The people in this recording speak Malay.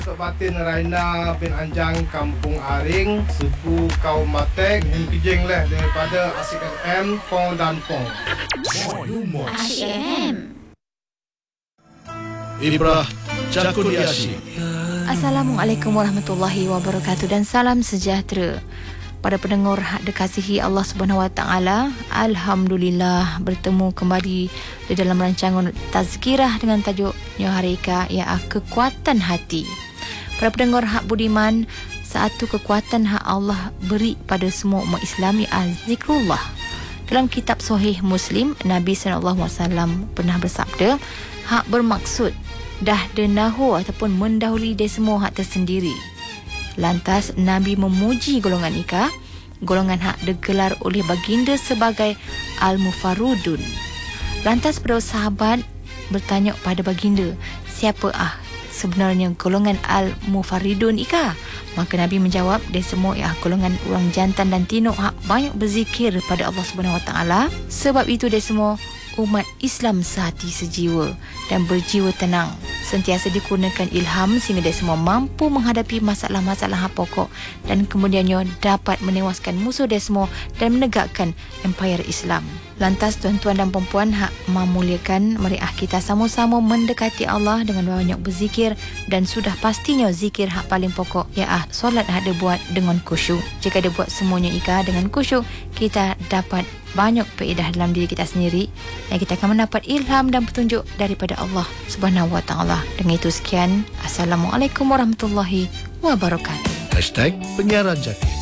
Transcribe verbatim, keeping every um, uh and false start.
Tok Batin Raina bin Anjang Kampung Aring, suku kaum Matek, yang kejeng leh daripada Asyik F M Pong dan Pong. Asyik F M. Ibrah Jakuliashi. Assalamualaikum warahmatullahi wabarakatuh dan salam sejahtera. Pada pendengar hak dikasihi Allah Subhanahu Wa Taala, alhamdulillah bertemu kembali di dalam rancangan Tazkirah dengan tajuk Nyoharika, iaitu kekuatan hati. Para pendengar hak budiman, satu kekuatan hak Allah beri pada semua umat Islam ialah zikrullah. Dalam kitab Sahih Muslim, Nabi sallallahu alaihi wasallam pernah bersabda, hak bermaksud dah denahu ataupun mendahului dia semua hak tersendiri. Lantas Nabi memuji golongan ika, golongan hak digelar oleh baginda sebagai Al-Mufarudun. Lantas para sahabat bertanya pada baginda, siapa ah sebenarnya golongan Al-Mufaridun ika? Maka Nabi menjawab, dia semua ialah golongan orang jantan dan tinuk hak banyak berzikir pada Allah Subhanahu Wa Taala. Sebab itu dia semua umat Islam sehati sejiwa dan berjiwa tenang, sentiasa dikurniakan ilham sehingga dia semua mampu menghadapi masalah-masalah pokok dan kemudiannya dapat menewaskan musuh dia semua dan menegakkan empayar Islam. Lantas tuan-tuan dan puan-puan hak memuliakan, mari kita sama-sama mendekati Allah dengan banyak berzikir, dan sudah pastinya zikir hak paling pokok ialah solat hak dia buat dengan khusyuk. Jika dia buat semuanya ika dengan khusyuk, kita dapat banyak faedah dalam diri kita sendiri dan kita akan mendapat ilham dan petunjuk daripada Allah Subhanahu Wa Taala. Dengan itu sekian, Assalamualaikum warahmatullahi wabarakatuh. Hashtag Penyiaran Jati.